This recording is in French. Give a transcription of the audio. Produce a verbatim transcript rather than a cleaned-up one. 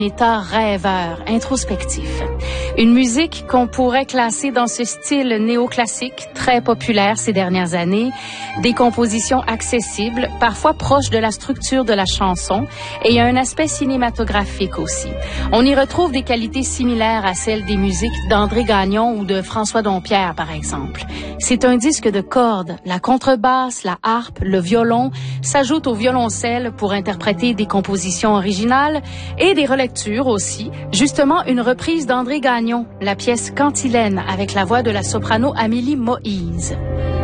état rêveur, introspectif. Une musique qu'on pourrait classer dans ce style néoclassique, très populaire ces dernières années, des compositions accessibles, parfois proches de la structure de la chanson, et il y a un aspect cinématographique aussi. On y retrouve des qualités similaires à celles des musiques d'André Gagnon ou de François Dompierre, par exemple. C'est un disque de cordes, la contrebasse, la harpe, le violon s'ajoutent au violoncelle pour interpréter des compositions originales et des relectures aussi, justement une reprise d'André Gagnon, la pièce Cantilène avec la voix de la soprano Amélie Moïse.